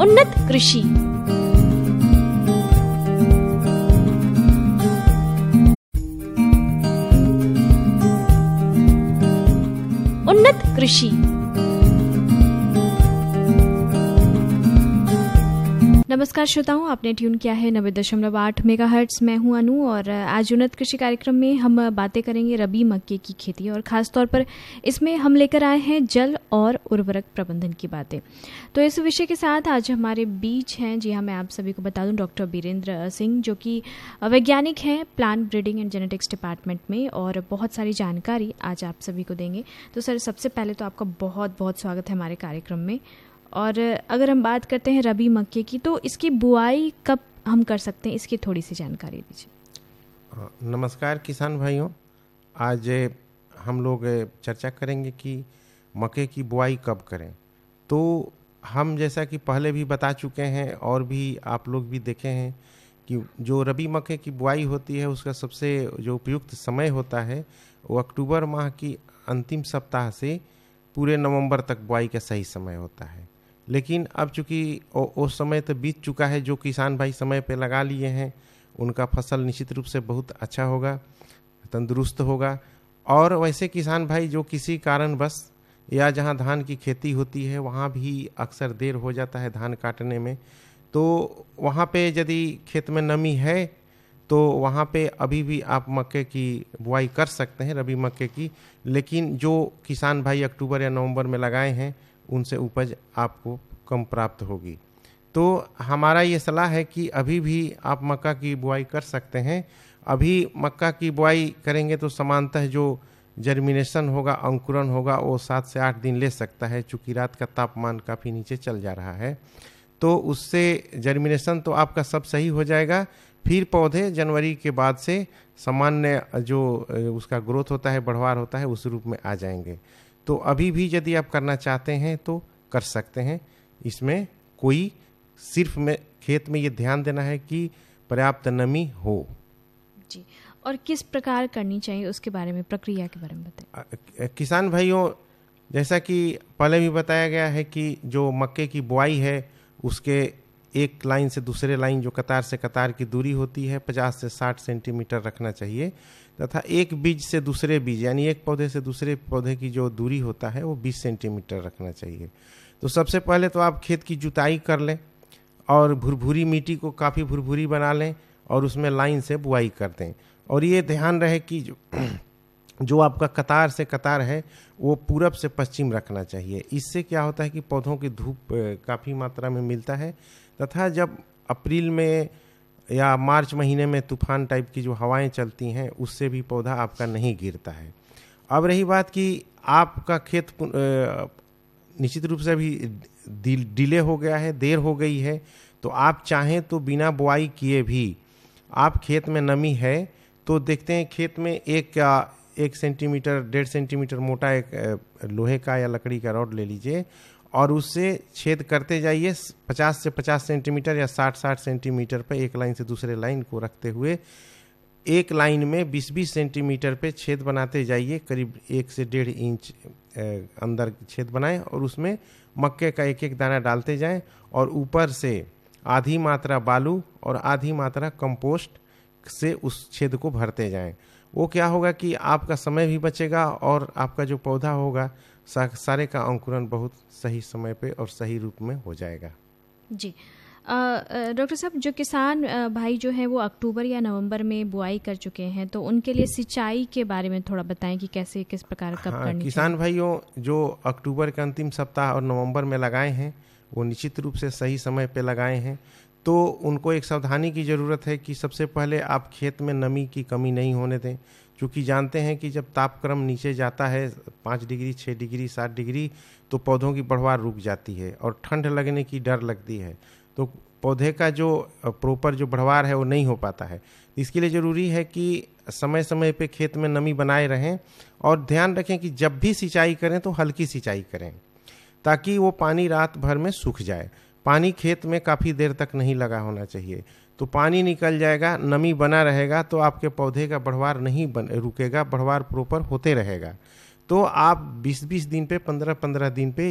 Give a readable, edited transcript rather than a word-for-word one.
उन्नत कृषि। उन्नत कृषि। नमस्कार श्रोताओं, आपने ट्यून किया है 90.8 मेगाहर्ट्ज। मैं हूं अनु और आज उन्नत कृषि कार्यक्रम में हम बातें करेंगे रबी मक्के की खेती और ख़ास तौर पर इसमें हम लेकर आए हैं जल और उर्वरक प्रबंधन की बातें। तो इस विषय के साथ आज हमारे बीच हैं, जी हाँ, मैं आप सभी को बता दूं, डॉक्टर बीरेंद्र सिंह, जो कि वैज्ञानिक हैं plant breeding and genetics department में, और बहुत सारी जानकारी आज आप सभी को देंगे। तो सर, सबसे पहले तो आपका बहुत बहुत स्वागत है हमारे कार्यक्रम में। और अगर हम बात करते हैं रबी मक्के की, तो इसकी बुआई कब हम कर सकते हैं, इसकी थोड़ी सी जानकारी दीजिए। नमस्कार किसान भाइयों, आज हम लोग चर्चा करेंगे कि मक्के की बुआई कब करें। तो हम जैसा कि पहले भी बता चुके हैं और भी आप लोग भी देखे हैं कि जो रबी मक्के की बुआई होती है उसका सबसे जो उपयुक्त समय होता है वो अक्टूबर माह की अंतिम सप्ताह से पूरे नवंबर तक बुआई का सही समय होता है। लेकिन अब चूँकि उस समय तो बीत चुका है, जो किसान भाई समय पे लगा लिए हैं उनका फसल निश्चित रूप से बहुत अच्छा होगा, तंदुरुस्त होगा। और वैसे किसान भाई जो किसी कारणवश या जहां धान की खेती होती है वहां भी अक्सर देर हो जाता है धान काटने में, तो वहां पे यदि खेत में नमी है तो वहाँ पे अभी भी आप मक्के की बुआई कर सकते हैं, रबी मक्के की। लेकिन जो किसान भाई अक्टूबर या नवंबर में लगाए हैं उनसे उपज आपको कम प्राप्त होगी। तो हमारा ये सलाह है कि अभी भी आप मक्का की बुआई कर सकते हैं। अभी मक्का की बुआई करेंगे तो सामान्यतः जो जर्मिनेशन होगा, अंकुरन होगा, वो 7 से 8 दिन ले सकता है, चूँकि रात का तापमान काफ़ी नीचे चल जा रहा है। तो उससे जर्मिनेशन तो आपका सब सही हो जाएगा। फिर पौधे जनवरी के बाद से सामान्य जो उसका ग्रोथ होता है, बढ़वार होता है, उस रूप में आ जाएंगे। तो अभी भी यदि आप करना चाहते हैं तो कर सकते हैं। इसमें कोई सिर्फ में खेत में ये ध्यान देना है कि पर्याप्त नमी हो। जी, और किस प्रकार करनी चाहिए उसके बारे में, प्रक्रिया के बारे में बताएं। किसान भाइयों, जैसा कि पहले भी बताया गया है कि जो मक्के की बुआई है उसके एक लाइन से दूसरे लाइन, जो कतार से कतार की दूरी होती है, 50 से 60 सेंटीमीटर रखना चाहिए, तथा एक बीज से दूसरे बीज यानी एक पौधे से दूसरे पौधे की जो दूरी होता है वो 20 सेंटीमीटर रखना चाहिए। तो सबसे पहले तो आप खेत की जुताई कर लें और भुरभुरी मिट्टी को काफ़ी भुरभुरी बना लें और उसमें लाइन से बुआई कर दें। और ये ध्यान रहे कि जो आपका कतार से कतार है वो पूरब से पश्चिम रखना चाहिए। इससे क्या होता है कि पौधों की धूप काफ़ी मात्रा में मिलता है, तथा जब अप्रैल में या मार्च महीने में तूफान टाइप की जो हवाएं चलती हैं उससे भी पौधा आपका नहीं गिरता है। अब रही बात कि आपका खेत निश्चित रूप से अभी डिले हो गया है, देर हो गई है, तो आप चाहें तो बिना बुआई किए भी आप खेत में नमी है तो देखते हैं खेत में 1 सेंटीमीटर 1.5 सेंटीमीटर मोटा एक लोहे का या लकड़ी का रॉड ले लीजिए और उससे छेद करते जाइए 50 से 50 सेंटीमीटर या 60-60 सेंटीमीटर पे एक लाइन से दूसरे लाइन को रखते हुए एक लाइन में 20-20 सेंटीमीटर पे छेद बनाते जाइए। करीब 1 से 1.5 इंच अंदर छेद बनाएं और उसमें मक्के का एक एक दाना डालते जाएं और ऊपर से आधी मात्रा बालू और आधी मात्रा कंपोस्ट से उस छेद को भरते जाएं। वो क्या होगा कि आपका समय भी बचेगा और आपका जो पौधा होगा सारे का अंकुरन बहुत सही समय पे और सही रूप में हो जाएगा। जी, डॉक्टर साहब, जो किसान भाई जो है वो अक्टूबर या नवंबर में बुआई कर चुके हैं, तो उनके लिए सिंचाई के बारे में थोड़ा बताएं कि कैसे, किस प्रकार, कब करनी किसान चाहिए। भाइयों जो अक्टूबर के अंतिम सप्ताह और नवंबर में लगाए हैं वो निश्चित रूप से सही समय पे लगाए हैं। तो उनको एक सावधानी की ज़रूरत है कि सबसे पहले आप खेत में नमी की कमी नहीं होने दें, क्योंकि जानते हैं कि जब तापक्रम नीचे जाता है 5 डिग्री 6 डिग्री 7 डिग्री तो पौधों की बढ़वार रुक जाती है और ठंड लगने की डर लगती है, तो पौधे का जो प्रॉपर जो बढ़वार है वो नहीं हो पाता है। इसके लिए ज़रूरी है कि समय समय पे खेत में नमी बनाए रहें और ध्यान रखें कि जब भी सिंचाई करें तो हल्की सिंचाई करें ताकि वो पानी रात भर में सूख जाए। पानी खेत में काफ़ी देर तक नहीं लगा होना चाहिए, तो पानी निकल जाएगा, नमी बना रहेगा तो आपके पौधे का बढ़वार नहीं रुकेगा, बढ़वार प्रॉपर होते रहेगा। तो आप 20-20 दिन पे 15-15 दिन पे